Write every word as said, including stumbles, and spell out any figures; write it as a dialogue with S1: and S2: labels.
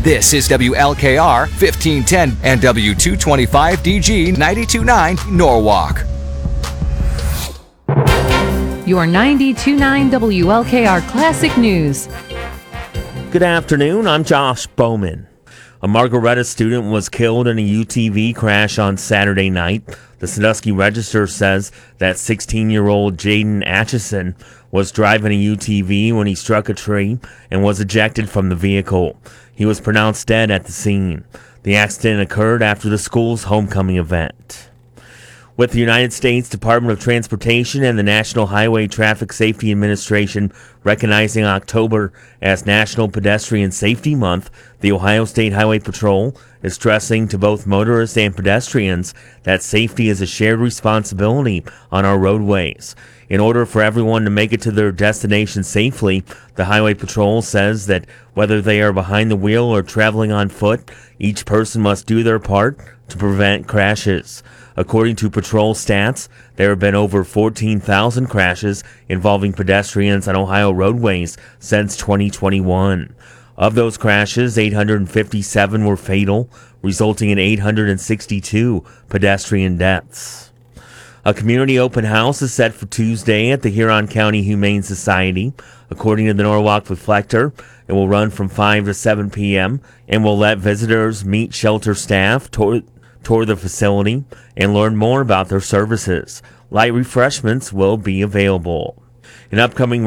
S1: This is W L K R fifteen ten and W two twenty-five D G ninety-two point nine Norwalk.
S2: Your ninety-two point nine W L K R Classic News.
S3: Good afternoon, I'm Josh Bowman. A Margaretta student was killed in a U T V crash on Saturday night. The Sandusky Register says that sixteen-year-old Jaden Atchison was driving a U T V when he struck a tree and was ejected from the vehicle. He was pronounced dead at the scene. The accident occurred after the school's homecoming event. With the United States Department of Transportation and the National Highway Traffic Safety Administration recognizing October as National Pedestrian Safety Month, the Ohio State Highway Patrol is stressing to both motorists and pedestrians that safety is a shared responsibility on our roadways. In order for everyone to make it to their destination safely, the Highway Patrol says that whether they are behind the wheel or traveling on foot, each person must do their part to prevent crashes. According to patrol stats, there have been over fourteen thousand crashes involving pedestrians on Ohio roadways since twenty twenty-one. Of those crashes, eight hundred fifty-seven were fatal, resulting in eight hundred sixty-two pedestrian deaths. A community open house is set for Tuesday at the Huron County Humane Society. According to the Norwalk Reflector, it will run from five to seven p.m. and will let visitors meet shelter staff, tour, tour the facility, and learn more about their services. Light refreshments will be available. An upcoming